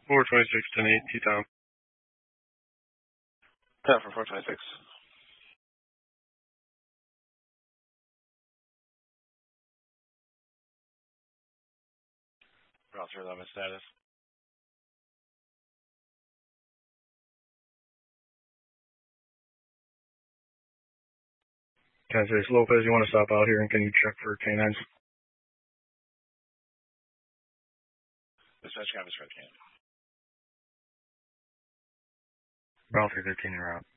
426, 10-8, T-Town. 10 for 426. Route 311 status. Kansas Lopez, you want to stop out here and can you check for canines? Dispatch canvas for the canine. Brown 313 en route.